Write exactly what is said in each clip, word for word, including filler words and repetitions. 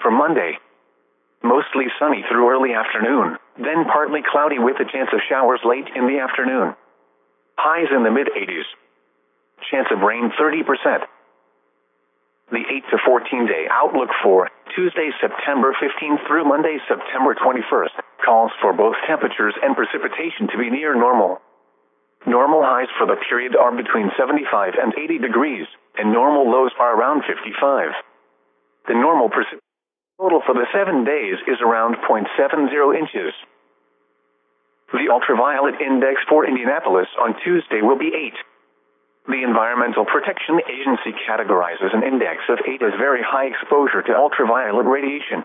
For Monday, mostly sunny through early afternoon, then partly cloudy with a chance of showers late in the afternoon. Highs in the mid eighties. Chance of rain thirty percent. The eight to fourteen day outlook for Tuesday, September fifteenth through Monday, September twenty-first, calls for both temperatures and precipitation to be near normal. Normal highs for the period are between seventy-five and eighty degrees, and normal lows are around fifty-five. The normal precipitation total for the seven days is around zero point seven zero inches. The ultraviolet index for Indianapolis on Tuesday will be eight. The Environmental Protection Agency categorizes an index of eight as very high exposure to ultraviolet radiation.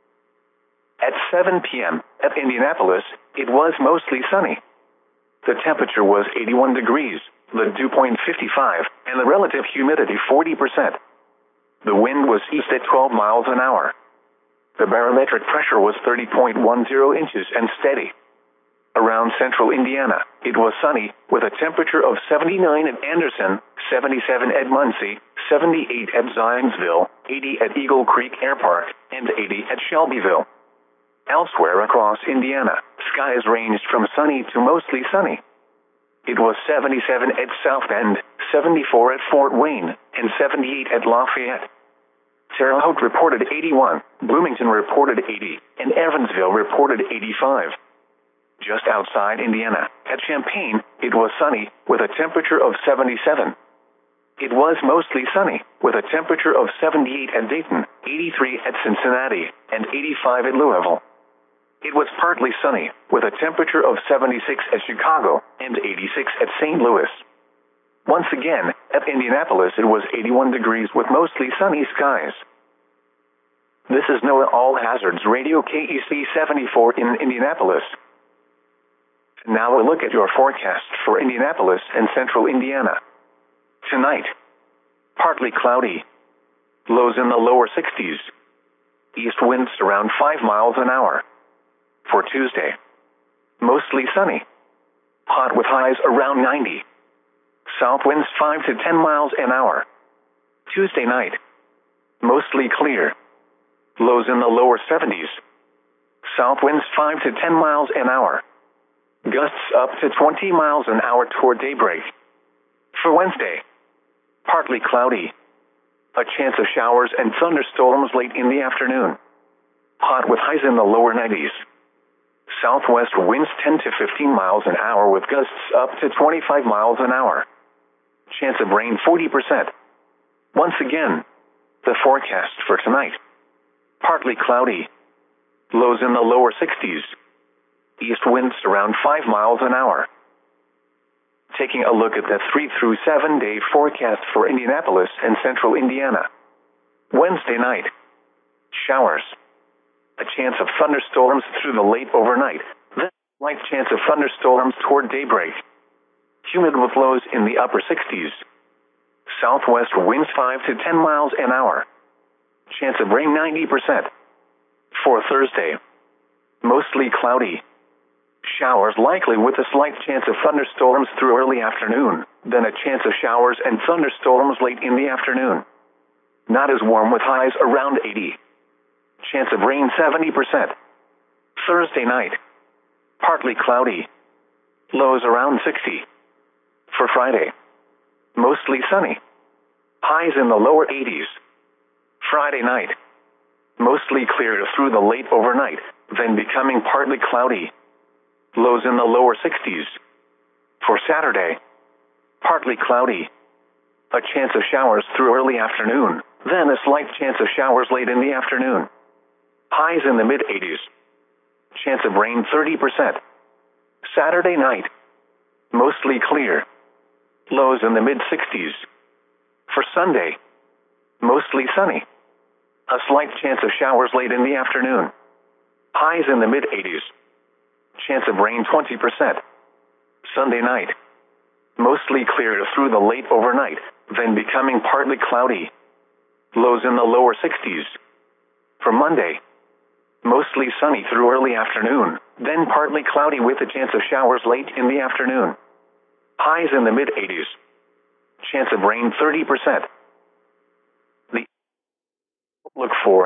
At seven p m at Indianapolis, it was mostly sunny. The temperature was eighty-one degrees, the dew point fifty-five, and the relative humidity forty percent. The wind was east at twelve miles an hour. The barometric pressure was thirty point one zero inches and steady. Around central Indiana, it was sunny, with a temperature of seventy-nine at Anderson, seventy-seven at Muncie, seventy-eight at Zionsville, eighty at Eagle Creek Air Park, and eighty at Shelbyville. Elsewhere across Indiana, skies ranged from sunny to mostly sunny. It was seventy-seven at South Bend, seventy-four at Fort Wayne, and seventy-eight at Lafayette. Terre Haute reported eighty-one, Bloomington reported eighty, and Evansville reported eighty-five. Just outside Indiana, at Champaign, it was sunny, with a temperature of seventy-seven. It was mostly sunny, with a temperature of seventy-eight at Dayton, eighty-three at Cincinnati, and eighty-five at Louisville. It was partly sunny, with a temperature of seventy-six at Chicago, and eighty-six at Saint Louis. Once again, at Indianapolis it was eighty-one degrees with mostly sunny skies. This is NOAA All Hazards Radio K E C seventy-four in Indianapolis. Now a look at your forecast for Indianapolis and central Indiana. Tonight, partly cloudy. Lows in the lower sixties. East winds around five miles an hour. For Tuesday, mostly sunny. Hot with highs around ninety. South winds five to ten miles an hour. Tuesday night, mostly clear. Lows in the lower seventies. South winds five to ten miles an hour. Gusts up to twenty miles an hour toward daybreak. For Wednesday, partly cloudy. A chance of showers and thunderstorms late in the afternoon. Hot with highs in the lower nineties. Southwest winds ten to fifteen miles an hour with gusts up to twenty-five miles an hour. Chance of rain forty percent. Once again, the forecast for tonight. Partly cloudy. Lows in the lower sixties. East winds around five miles an hour. Taking a look at the three through seven day forecast for Indianapolis and central Indiana. Wednesday night, showers. A chance of thunderstorms through the late overnight, then a slight chance of thunderstorms toward daybreak. Humid with lows in the upper sixties. Southwest winds five to ten miles an hour. Chance of rain ninety percent. For Thursday, mostly cloudy. Showers likely with a slight chance of thunderstorms through early afternoon, then a chance of showers and thunderstorms late in the afternoon. Not as warm with highs around eighty. Chance of rain seventy percent. Thursday night, partly cloudy. Lows around sixty. For Friday, mostly sunny. Highs in the lower eighties. Friday night, mostly clear through the late overnight, then becoming partly cloudy. Lows in the lower sixties. For Saturday, partly cloudy. A chance of showers through early afternoon, then a slight chance of showers late in the afternoon. Highs in the mid eighties. Chance of rain thirty percent. Saturday night, mostly clear. Lows in the mid sixties. For Sunday, mostly sunny. A slight chance of showers late in the afternoon. Highs in the mid eighties. Chance of rain twenty percent. Sunday night, mostly clear through the late overnight, then becoming partly cloudy. Lows in the lower sixties. For Monday, mostly sunny through early afternoon, then partly cloudy with a chance of showers late in the afternoon. Highs in the mid eighties. Chance of rain thirty percent. The outlook for